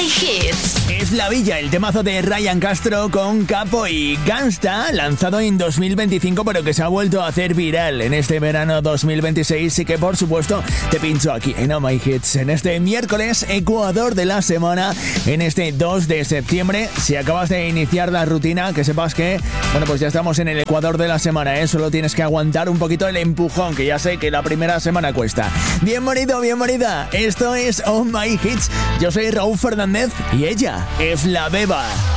My Hits. Es La Villa, el temazo de Ryan Castro con Capo y Gangsta, lanzado en 2025, pero que se ha vuelto a hacer viral en este verano 2026 y que por supuesto te pincho aquí en Oh My Hits en este miércoles, Ecuador de la semana, en este 2 de septiembre. Si acabas de iniciar la rutina, que sepas que, bueno, pues ya estamos en el Ecuador de la semana, ¿eh? Solo tienes que aguantar un poquito el empujón, que ya sé que la primera semana cuesta. Bienvenido, bienvenida, esto es Oh My Hits. Yo soy Raúl Fernández y ella es La Beba.